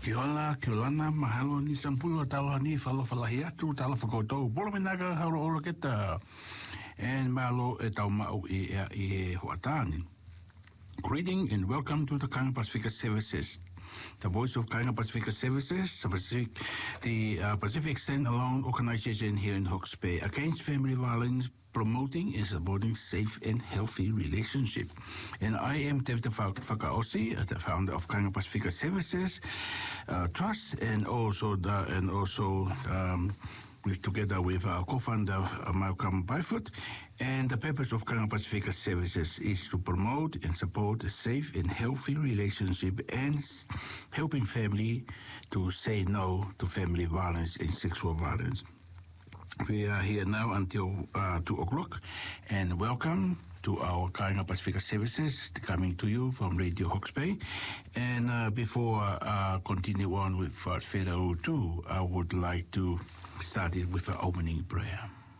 Kia ora, kia lana, mahalo ni sampulo talo ni whalawhalahi atu, talo whakoutou, polo menaga hauro ora keta, and malo e tau mau e hoatani. Greeting and welcome to the Kainga Pacifica Services. The voice of Kainga Pacifica Services, the Pacific Stand-Alone Organization here in Hawke's Bay against family violence, promoting and supporting safe and healthy relationship. And I am David Whakaosi, the founder of Kainga Pacifica Services Trust, and also together with our co-founder Malcolm Byfoot. And the purpose of Kainga Pacifica Services is to promote and support a safe and healthy relationship and helping family to say no to family violence and sexual violence. We are here now until 2 o'clock, and welcome to our Kainga Pacifica Services coming to you from Radio Hawke's Bay. And before continue on with Fedau 2, I would like to start it with an opening prayer.